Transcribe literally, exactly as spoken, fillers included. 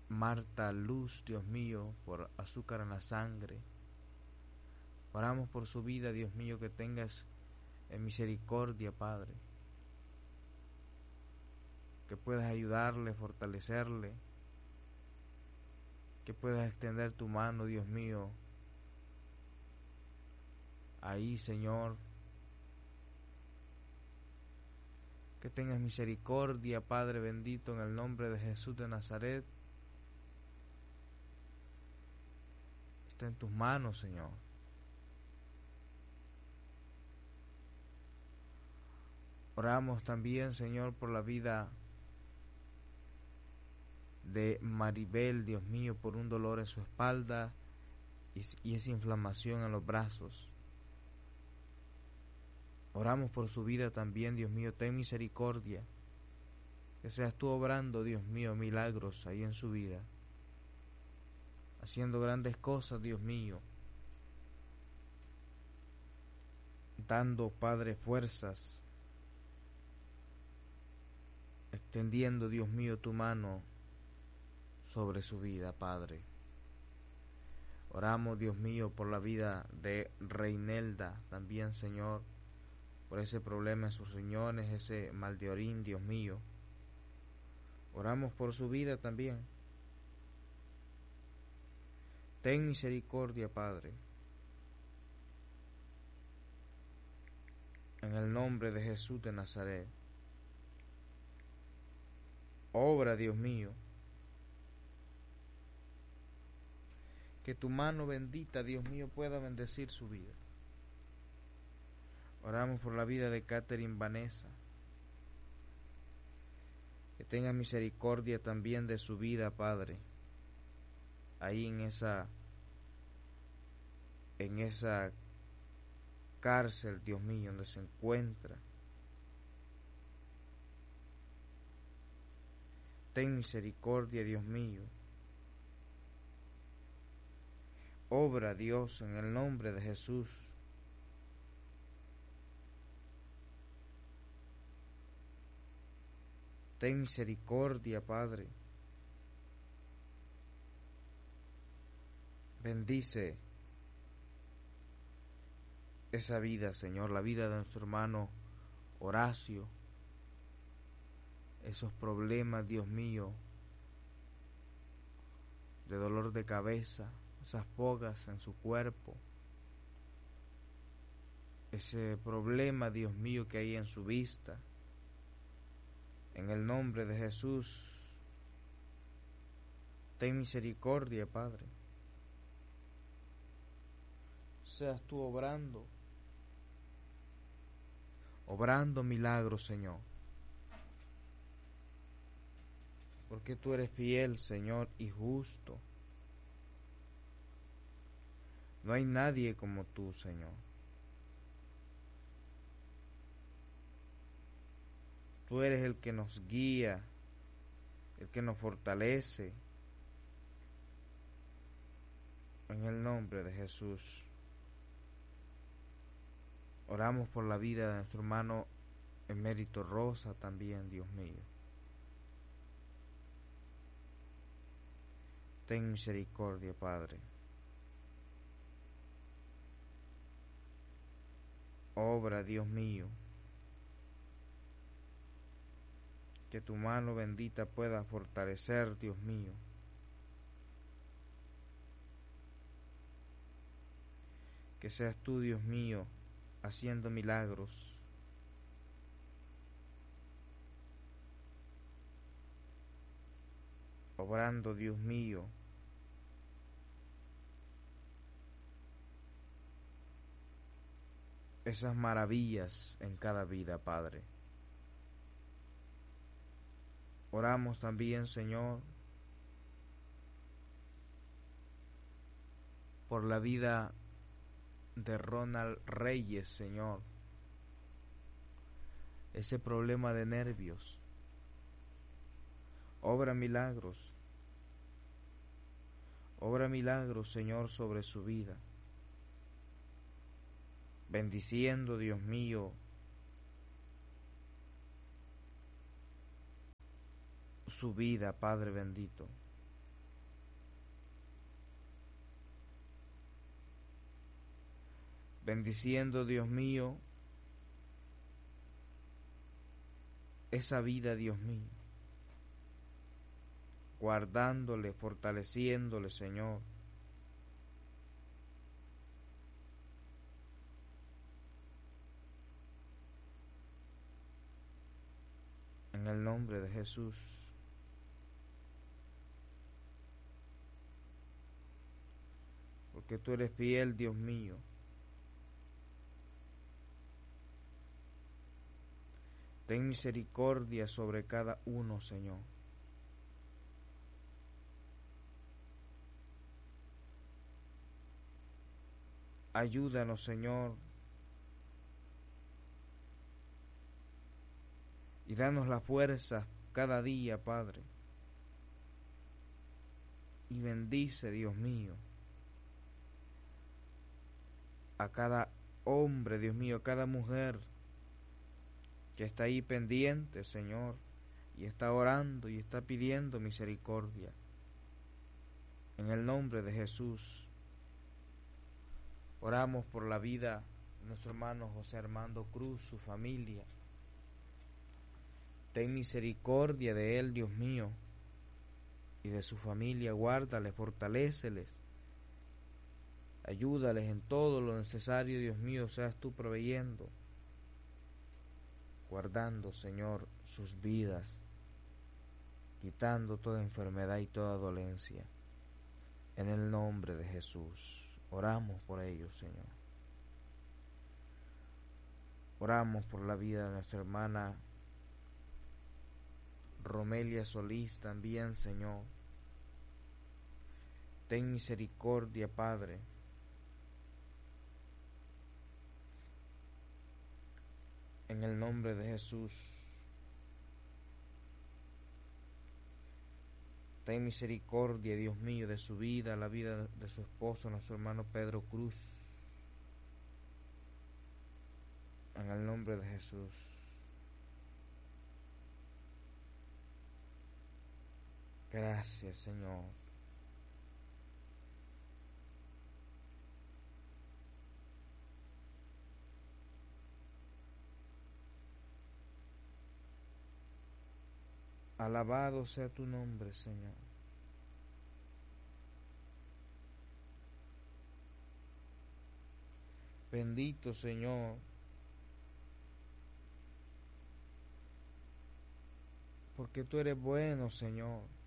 Marta Luz, Dios mío, por azúcar en la sangre. Oramos por su vida, Dios mío, que tengas en misericordia, Padre, que puedas ayudarle, fortalecerle, que puedas extender tu mano, Dios mío, ahí, Señor, que tengas misericordia, Padre bendito, en el nombre de Jesús de Nazaret. Está en tus manos, Señor. Oramos también, Señor, por la vida de Maribel, Dios mío, por un dolor en su espalda y, y esa inflamación en los brazos. Oramos por su vida también, Dios mío, ten misericordia, que seas tú obrando, Dios mío, milagros ahí en su vida, haciendo grandes cosas, Dios mío, dando, Padre, fuerzas, extendiendo, Dios mío, tu mano sobre su vida, Padre. Oramos, Dios mío, por la vida de Reinelda también, Señor, por ese problema en sus riñones, ese mal de orín, Dios mío. Oramos por su vida también. Ten misericordia, Padre. En el nombre de Jesús de Nazaret. Obra, Dios mío. Que tu mano bendita, Dios mío, pueda bendecir su vida. Oramos por la vida de Catherine Vanessa. Que tenga misericordia también de su vida, Padre. Ahí en esa, en esa cárcel, Dios mío, donde se encuentra. Ten misericordia, Dios mío. Obra, Dios, en el nombre de Jesús. Ten misericordia, Padre. Bendice esa vida, Señor, la vida de nuestro hermano Horacio. Esos problemas, Dios mío, de dolor de cabeza, esas fogas en su cuerpo, ese problema, Dios mío, que hay en su vista. En el nombre de Jesús, ten misericordia, Padre. Seas tú obrando, obrando milagros, Señor. Porque tú eres fiel, Señor, y justo. No hay nadie como tú, Señor. Tú eres el que nos guía, el que nos fortalece. En el nombre de Jesús. Oramos por la vida de nuestro hermano Emérito Rosa también, Dios mío. Ten misericordia, Padre. Obra, Dios mío. Que tu mano bendita pueda fortalecer, Dios mío. Que seas tú, Dios mío, haciendo milagros. Obrando, Dios mío. Esas maravillas en cada vida, Padre. Oramos también, Señor, por la vida de Ronald Reyes, Señor. Ese problema de nervios. Obra milagros. Obra milagros, Señor, sobre su vida. Bendiciendo, Dios mío, su vida, Padre bendito. bendiciendo, Dios mío, esa vida, Dios mío, guardándole, fortaleciéndole, Señor. En el nombre de Jesús. Porque tú eres fiel, Dios mío. Ten misericordia sobre cada uno, Señor. Ayúdanos, Señor, y danos la fuerza cada día, Padre. Y bendice, Dios mío, a cada hombre, Dios mío, a cada mujer que está ahí pendiente, Señor, y está orando y está pidiendo misericordia. En el nombre de Jesús, oramos por la vida de nuestro hermano José Armando Cruz, su familia. Ten misericordia de él, Dios mío, y de su familia. Guárdales, fortaléceles, ayúdales en todo lo necesario, Dios mío, seas tú proveyendo, guardando, Señor, sus vidas, quitando toda enfermedad y toda dolencia. En el nombre de Jesús, oramos por ellos, Señor. Oramos por la vida de nuestra hermana Romelia Solís también, Señor. Ten misericordia, Padre. En el nombre de Jesús. Ten misericordia, Dios mío, de su vida, la vida de su esposo, nuestro hermano Pedro Cruz. En el nombre de Jesús. Gracias, Señor. Alabado sea tu nombre, Señor. Bendito, Señor, porque tú eres bueno, Señor.